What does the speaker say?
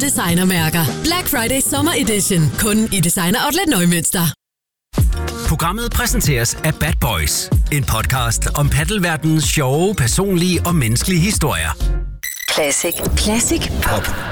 designermærker. Black Friday Summer Edition. Kun i Designer Outlet Neumünster. Programmet præsenteres af Bad Boys. En podcast om paddelverdenens sjove, personlige og menneskelige historier. Classic. Classic Pop.